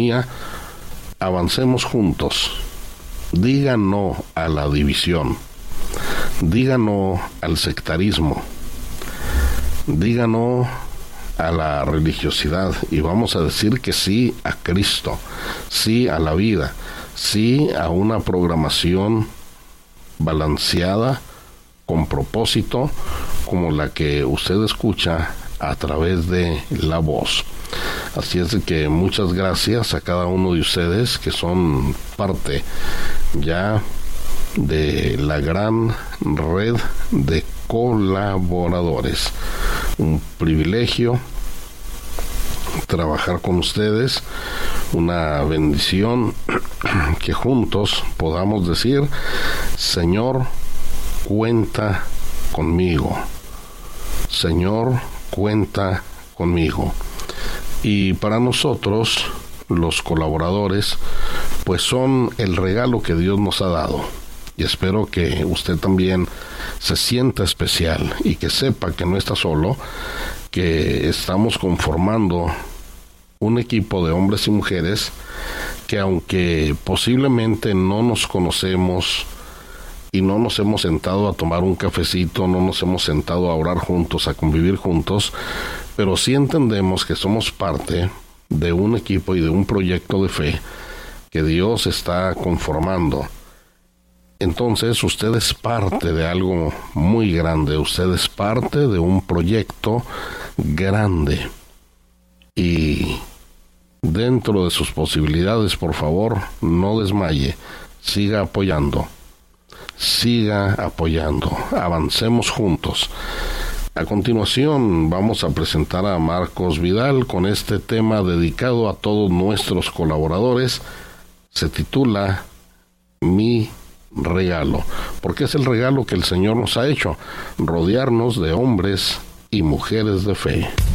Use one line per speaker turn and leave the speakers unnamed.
sintonía, avancemos juntos. Diga no a la división. Diga no al sectarismo. Diga no a la religiosidad y vamos a decir que sí a Cristo, sí a la vida, sí a una programación balanceada, con propósito, como la que usted escucha a través de La Voz. Así es de que muchas gracias a cada uno de ustedes que son parte ya de la gran red de colaboradores. Un privilegio trabajar con ustedes, una bendición que juntos podamos decir: Señor, cuenta conmigo. Señor, cuenta conmigo. Y para nosotros, los colaboradores, pues son el regalo que Dios nos ha dado. Y espero que usted también se sienta especial y que sepa que no está solo, que estamos conformando un equipo de hombres y mujeres que, aunque posiblemente no nos conocemos y no nos hemos sentado a tomar un cafecito, no nos hemos sentado a orar juntos, a convivir juntos, pero sí entendemos que somos parte de un equipo y de un proyecto de fe que Dios está conformando. Entonces usted es parte de algo muy grande, usted es parte de un proyecto grande. Y dentro de sus posibilidades, por favor, no desmaye, siga apoyando, avancemos juntos. A continuación vamos a presentar a Marcos Vidal con este tema dedicado a todos nuestros colaboradores. Se titula Mi regalo, porque es el regalo que el Señor nos ha hecho, rodearnos de hombres y mujeres de fe.